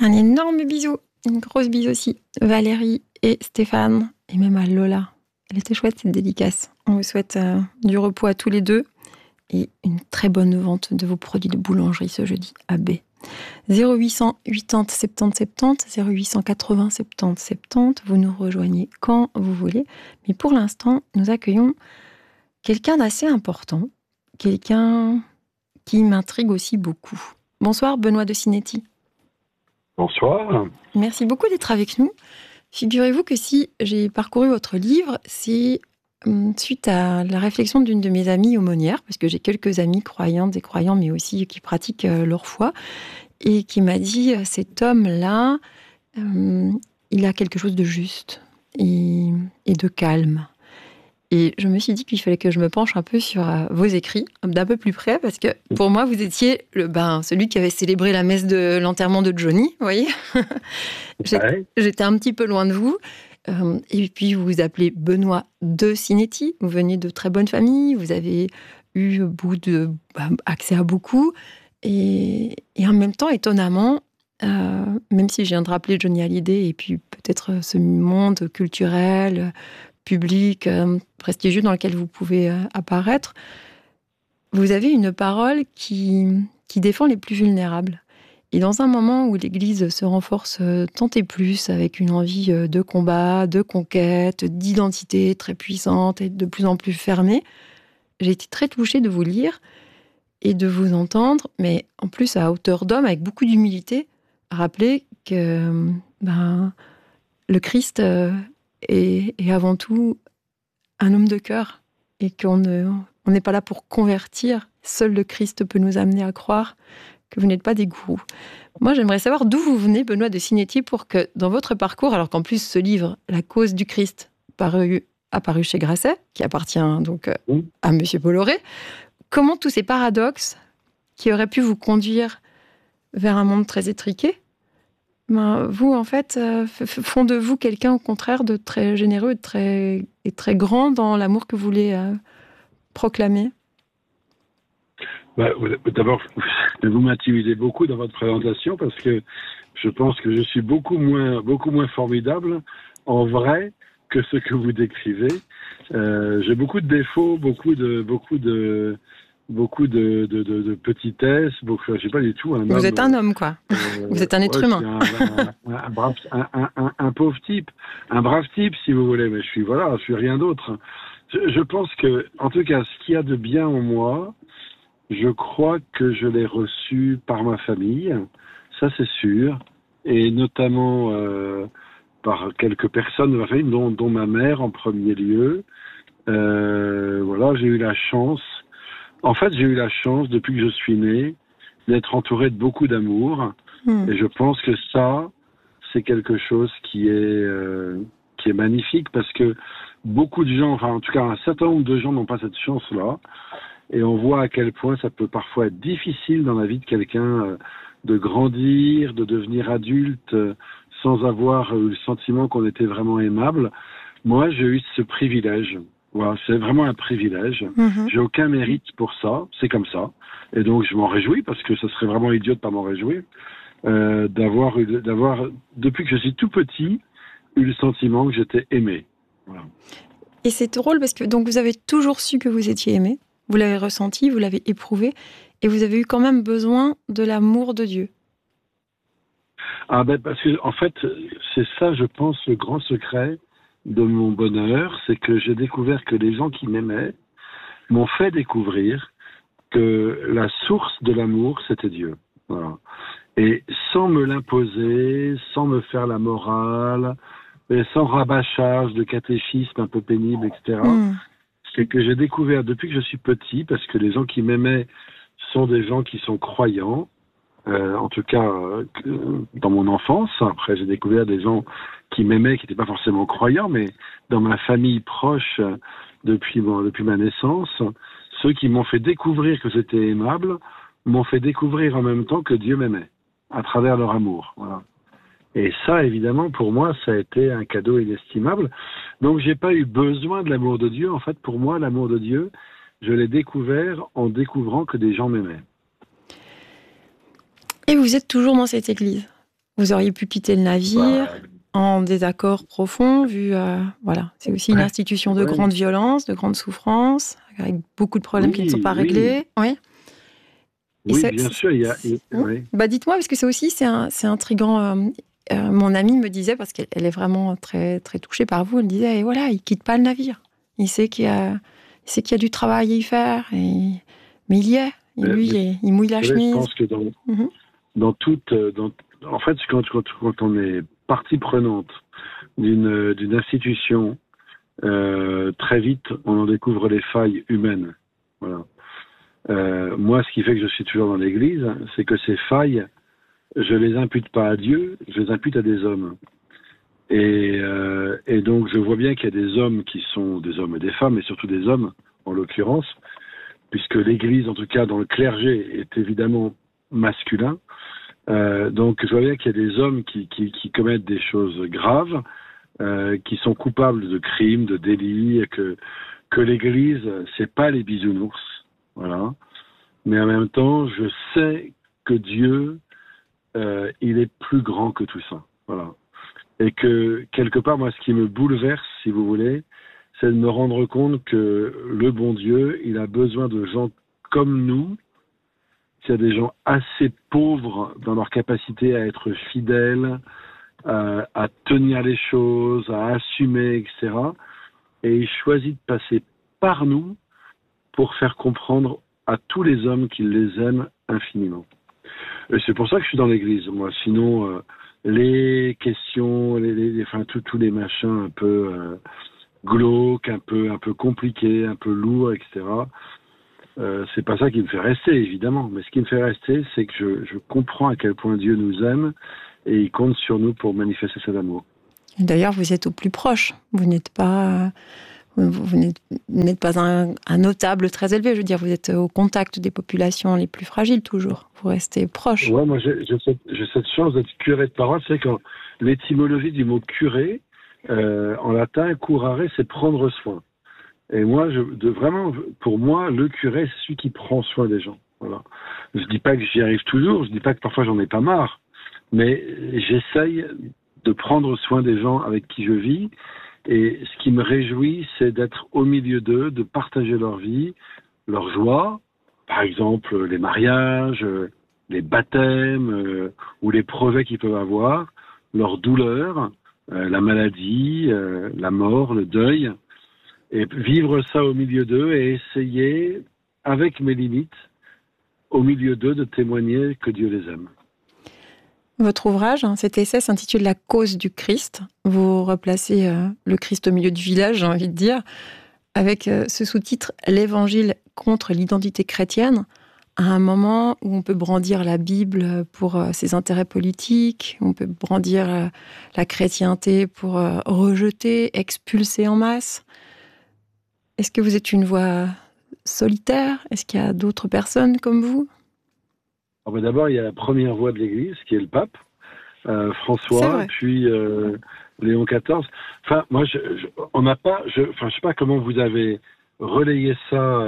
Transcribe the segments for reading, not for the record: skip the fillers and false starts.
Un énorme bisou, une grosse bise aussi. Valérie et Stéphane, et même à Lola. Elle était chouette cette dédicace. On vous souhaite du repos à tous les deux et une très bonne vente de vos produits de boulangerie ce jeudi à B. 0800 80 70 70, 0800 80 70 70. Vous nous rejoignez quand vous voulez. Mais pour l'instant, nous accueillons quelqu'un d'assez important. Quelqu'un qui m'intrigue aussi beaucoup. Bonsoir Benoît de Sinetti. Bonsoir. Merci beaucoup d'être avec nous. Figurez-vous que si j'ai parcouru votre livre, c'est suite à la réflexion d'une de mes amies aumônières, parce que j'ai quelques amis croyantes et croyants, mais aussi qui pratiquent leur foi, et qui m'a dit, cet homme-là, il a quelque chose de juste et de calme. Et je me suis dit qu'il fallait que je me penche un peu sur vos écrits, d'un peu plus près, parce que pour moi, vous étiez celui qui avait célébré la messe de l'enterrement de Johnny, vous voyez. J'étais un petit peu loin de vous. Et puis, vous vous appelez Benoît de Sinetti. Vous venez de très bonnes familles. Vous avez eu accès à beaucoup. Et en même temps, étonnamment, même si je viens de rappeler Johnny Hallyday et puis peut-être ce monde culturel, public, prestigieux dans lequel vous pouvez apparaître, vous avez une parole qui défend les plus vulnérables. Et dans un moment où l'Église se renforce tant et plus, avec une envie de combat, de conquête, d'identité très puissante et de plus en plus fermée, j'ai été très touchée de vous lire et de vous entendre, mais en plus à hauteur d'homme, avec beaucoup d'humilité, rappeler que le Christ est avant tout un homme de cœur et qu'on n'est pas là pour convertir. Seul le Christ peut nous amener à croire que vous n'êtes pas des gourous. Moi, j'aimerais savoir d'où vous venez, Benoît de Sinetti, pour que dans votre parcours, alors qu'en plus ce livre, La cause du Christ, apparu chez Grasset, qui appartient donc à Monsieur Bolloré, comment tous ces paradoxes qui auraient pu vous conduire vers un monde très étriqué, vous, en fait, font de vous quelqu'un, au contraire, de très généreux et très grand dans l'amour que vous voulez proclamer? D'abord, vous m'intimidez beaucoup dans votre présentation parce que je pense que je suis beaucoup moins formidable en vrai que ce que vous décrivez. J'ai beaucoup de défauts, beaucoup de petitesse, je sais pas du tout. Vous êtes un homme, quoi. Vous êtes un être humain. Un pauvre type, un brave type, si vous voulez, mais je suis rien d'autre. Je pense que, en tout cas, ce qu'il y a de bien en moi, je crois que je l'ai reçu par ma famille, ça c'est sûr, et notamment par quelques personnes de ma famille, dont ma mère en premier lieu. J'ai eu la chance. En fait, j'ai eu la chance, depuis que je suis né, d'être entouré de beaucoup d'amour. Et je pense que ça, c'est quelque chose qui est magnifique parce que beaucoup de gens, enfin en tout cas un certain nombre de gens n'ont pas cette chance-là. Et on voit à quel point ça peut parfois être difficile dans la vie de quelqu'un de grandir, de devenir adulte sans avoir eu le sentiment qu'on était vraiment aimable. Moi, j'ai eu ce privilège. Voilà, c'est vraiment un privilège. J'ai aucun mérite pour ça, c'est comme ça. Et donc je m'en réjouis parce que ce serait vraiment idiot de pas m'en réjouir. D'avoir, depuis que je suis tout petit, eu le sentiment que j'étais aimé. Voilà. Et c'est drôle parce que donc vous avez toujours su que vous étiez aimé, vous l'avez ressenti, vous l'avez éprouvé, et vous avez eu quand même besoin de l'amour de Dieu. Parce que en fait, c'est ça, je pense, le grand secret de mon bonheur, c'est que j'ai découvert que les gens qui m'aimaient m'ont fait découvrir que la source de l'amour, c'était Dieu. Voilà. Et sans me l'imposer, sans me faire la morale, et sans rabâchage de catéchisme un peu pénible, etc., c'est que j'ai découvert depuis que je suis petit, parce que les gens qui m'aimaient sont des gens qui sont croyants, en tout cas dans mon enfance. Après, j'ai découvert des gens qui m'aimaient, qui n'étaient pas forcément croyants, mais dans ma famille proche depuis ma naissance, ceux qui m'ont fait découvrir que j'étais aimable m'ont fait découvrir en même temps que Dieu m'aimait, à travers leur amour. Voilà. Et ça, évidemment, pour moi, ça a été un cadeau inestimable. Donc, j'ai pas eu besoin de l'amour de Dieu. En fait, pour moi, l'amour de Dieu, je l'ai découvert en découvrant que des gens m'aimaient. Et vous êtes toujours dans cette église. Vous auriez pu quitter le navire en désaccord profond, voilà, c'est aussi une institution de grande violence, de grande souffrance, avec beaucoup de problèmes qui ne sont pas réglés. Oui, bien sûr. Dites-moi, parce que c'est intriguant. Mon amie me disait, parce qu'elle est vraiment très, très touchée par vous, elle disait, et voilà, il quitte pas le navire. Il sait qu'il y a du travail à y faire, mais il y est. Et lui, il mouille la chemise. Je pense que en fait, quand on est partie prenante d'une institution, très vite, on en découvre les failles humaines. Voilà. Moi, ce qui fait que je suis toujours dans l'Église, c'est que ces failles, je les impute pas à Dieu, je les impute à des hommes. Et donc, je vois bien qu'il y a des hommes qui sont des hommes et des femmes, mais surtout des hommes, en l'occurrence, puisque l'Église, en tout cas dans le clergé, est évidemment masculin. Donc, je vois bien qu'il y a des hommes qui commettent des choses graves, qui sont coupables de crimes, de délits, que l'Église, c'est pas les bisounours, voilà. Mais en même temps, je sais que Dieu, il est plus grand que tout ça, voilà. Et que quelque part, moi, ce qui me bouleverse, si vous voulez, c'est de me rendre compte que le bon Dieu, il a besoin de gens comme nous. S'il y a des gens assez pauvres dans leur capacité à être fidèles, à tenir les choses, à assumer, etc. Et il choisit de passer par nous pour faire comprendre à tous les hommes qu'il les aime infiniment. Et c'est pour ça que je suis dans l'Église, moi. Sinon, les questions, tous les machins un peu glauques, un peu compliqués, un peu lourds, etc. C'est pas ça qui me fait rester, évidemment. Mais ce qui me fait rester, c'est que je comprends à quel point Dieu nous aime et il compte sur nous pour manifester cet amour. D'ailleurs, vous êtes au plus proche. Vous n'êtes pas un notable très élevé. Je veux dire, vous êtes au contact des populations les plus fragiles toujours. Vous restez proche. Ouais, moi j'ai cette chance d'être curé de parole. C'est quand l'étymologie du mot curé en latin, curare, c'est prendre soin. Et moi, vraiment, pour moi, le curé, c'est celui qui prend soin des gens. Voilà. Je dis pas que j'y arrive toujours. Je dis pas que parfois j'en ai pas marre. Mais j'essaye de prendre soin des gens avec qui je vis. Et ce qui me réjouit, c'est d'être au milieu d'eux, de partager leur vie, leur joie. Par exemple, les mariages, les baptêmes ou les projets qu'ils peuvent avoir, leur douleur, la maladie, la mort, le deuil. Et vivre ça au milieu d'eux et essayer, avec mes limites, au milieu d'eux, de témoigner que Dieu les aime. Votre ouvrage, cet essai, s'intitule « La cause du Christ ». Vous replacez le Christ au milieu du village, j'ai envie de dire, avec ce sous-titre « L'Évangile contre l'identité chrétienne », à un moment où on peut brandir la Bible pour ses intérêts politiques, on peut brandir la chrétienté pour rejeter, expulser en masse. Est-ce que vous êtes une voix solitaire ? Est-ce qu'il y a d'autres personnes comme vous ? D'abord, il y a la première voix de l'Église, qui est le pape, François, puis Léon XIV. Enfin, moi, je sais pas comment vous avez relayé ça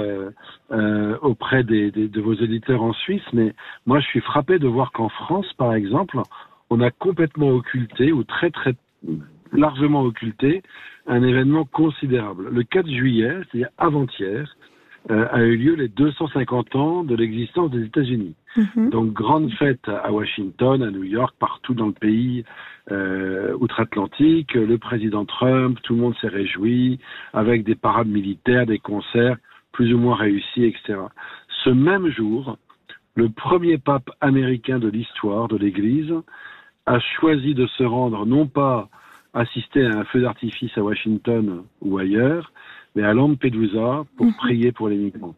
auprès de vos éditeurs en Suisse, mais moi, je suis frappé de voir qu'en France, par exemple, on a complètement occulté, ou très, très largement occulté, un événement considérable. Le 4 juillet, c'est-à-dire avant-hier, a eu lieu les 250 ans de l'existence des États-Unis. Mm-hmm. Donc, grande fête à Washington, à New York, partout dans le pays outre-Atlantique. Le président Trump, tout le monde s'est réjoui, avec des parades militaires, des concerts plus ou moins réussis, etc. Ce même jour, le premier pape américain de l'histoire de l'Église a choisi de se rendre, non pas assister à un feu d'artifice à Washington ou ailleurs, mais à Lampedusa pour prier pour les migrants.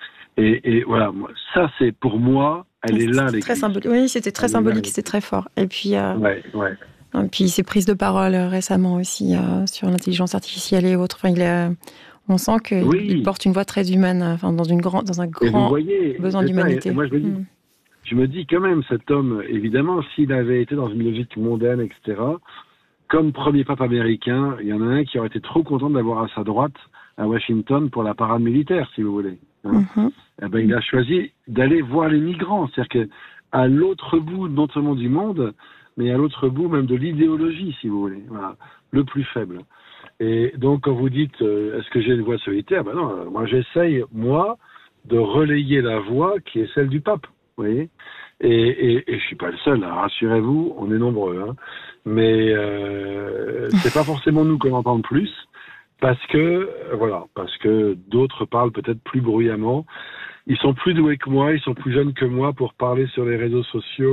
Et voilà, ça c'est pour moi, elle est là l'Église. Très symbolique. Oui, c'était très symbolique, c'était très fort. Et puis, et puis ses prises de parole récemment aussi sur l'intelligence artificielle et autres. Enfin, on sent qu'il porte une voix très humaine, enfin, dans un grand besoin d'humanité. Moi, je me dis quand même, cet homme, évidemment, s'il avait été dans une logique mondaine, etc., comme premier pape américain, il y en a un qui aurait été trop content d'avoir à sa droite à Washington pour la parade militaire, si vous voulez. Il a choisi d'aller voir les migrants. C'est-à-dire qu'à l'autre bout, non seulement du monde, mais à l'autre bout même de l'idéologie, si vous voulez. Voilà, le plus faible. Et donc, quand vous dites, est-ce que j'ai une voix solitaire? Ben non, moi j'essaye, moi, de relayer la voix qui est celle du pape, vous voyez. Et je suis pas le seul, hein, rassurez-vous, on est nombreux, hein. Mais c'est pas forcément nous qu'on entend le plus, parce que d'autres parlent peut-être plus bruyamment. Ils sont plus doués que moi, ils sont plus jeunes que moi pour parler sur les réseaux sociaux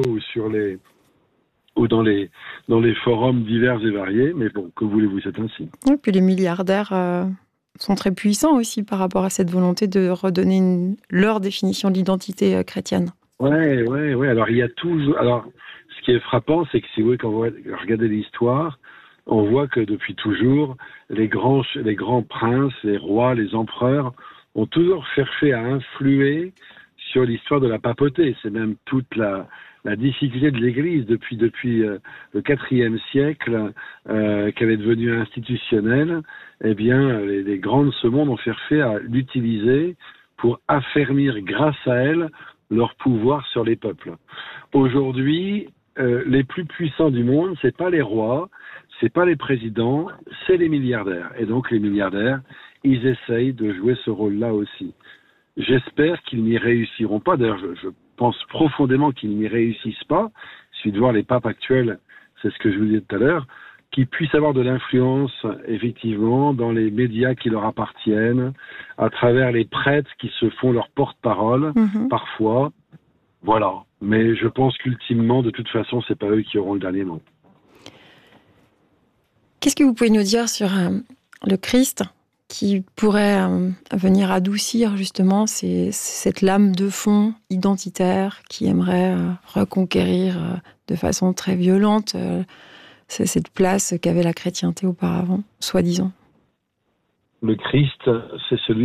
ou dans les forums divers et variés. Mais bon, que voulez-vous, c'est ainsi. Et puis les milliardaires sont très puissants aussi par rapport à cette volonté de redonner leur définition de l'identité chrétienne. Ouais. Alors, il y a toujours. Alors, ce qui est frappant, c'est que si vous voulez, quand vous regardez l'histoire, on voit que depuis toujours, les grands princes, les rois, les empereurs ont toujours cherché à influer sur l'histoire de la papauté. C'est même toute la difficulté de l'Église depuis le IVe siècle, qu'elle est devenue institutionnelle. Eh bien, les grands de ce monde ont cherché à l'utiliser pour affermir, grâce à elle, leur pouvoir sur les peuples. Aujourd'hui, les plus puissants du monde, c'est pas les rois, c'est pas les présidents, c'est les milliardaires. Et donc les milliardaires, ils essayent de jouer ce rôle-là aussi. J'espère qu'ils n'y réussiront pas. D'ailleurs, je pense profondément qu'ils n'y réussissent pas. Il suffit de voir les papes actuels, c'est ce que je vous disais tout à l'heure, qui puissent avoir de l'influence, effectivement, dans les médias qui leur appartiennent, à travers les prêtres qui se font leur porte-parole, parfois. Voilà. Mais je pense qu'ultimement, de toute façon, c'est pas eux qui auront le dernier mot. Qu'est-ce que vous pouvez nous dire sur le Christ qui pourrait venir adoucir justement cette lame de fond identitaire qui aimerait reconquérir de façon très violente cette place qu'avait la chrétienté auparavant, soi-disant? Le Christ, c'est celui